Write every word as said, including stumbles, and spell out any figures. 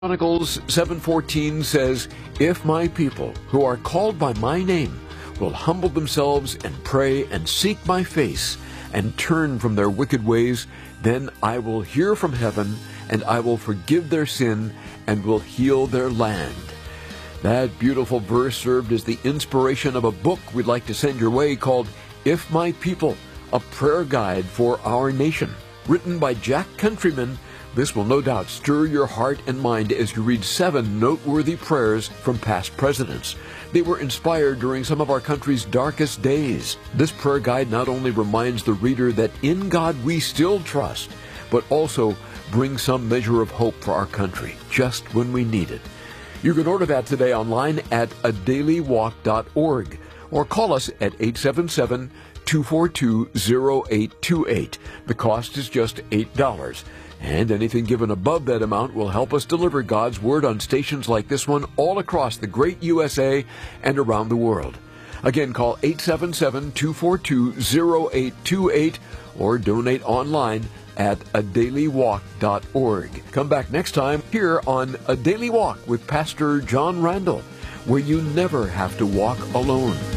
Chronicles seven fourteen says, "If my people, who are called by my name, will humble themselves and pray and seek my face and turn from their wicked ways, then I will hear from heaven and I will forgive their sin and will heal their land." That beautiful verse served as the inspiration of a book we'd like to send your way called If My People, a prayer guide for our nation. Written by Jack Countryman, this will no doubt stir your heart and mind as you read seven noteworthy prayers from past presidents. They were inspired during some of our country's darkest days. This prayer guide not only reminds the reader that in God we still trust, but also brings some measure of hope for our country just when we need it. You can order that today online at a daily walk dot org or call us at eight seven seven, two four two, zero eight two eight. The cost is just eight dollars. And anything given above that amount will help us deliver God's Word on stations like this one all across the great U S A and around the world. Again, call eight seven seven, two four two, zero eight two eight or donate online at a daily walk dot org. Come back next time here on A Daily Walk with Pastor John Randall, where you never have to walk alone.